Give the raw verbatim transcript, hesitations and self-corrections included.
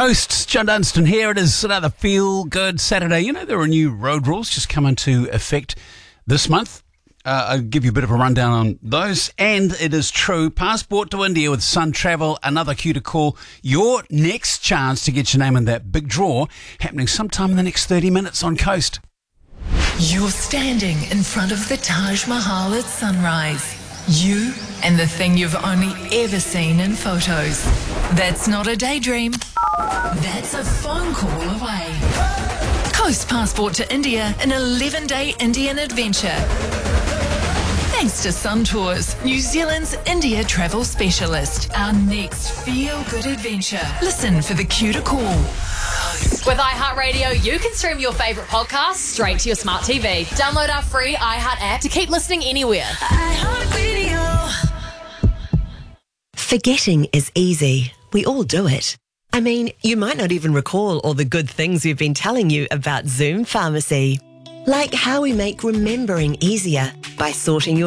Coast, John Dunstan here. It is another feel-good Saturday. You know, there are new road rules just come into effect this month. Uh, I'll give you a bit of a rundown on those. And it is true, passport to India with Sun Travel, another cue to call. Your next chance to get your name in that big draw happening sometime in the next thirty minutes on Coast. You're standing in front of the Taj Mahal at sunrise. You and the thing you've only ever seen in photos. That's not a daydream. That's a phone call away. Coast passport to India, an eleven-day Indian adventure. Thanks to Sun Tours, New Zealand's India travel specialist. Our next feel-good adventure. Listen for the cue to call. With iHeartRadio, you can stream your favourite podcasts straight to your smart T V. Download our free iHeart app to keep listening anywhere. iHeartRadio. Forgetting is easy. We all do it. I mean, you might not even recall all the good things we've been telling you about Zoom Pharmacy. Like how we make remembering easier by sorting your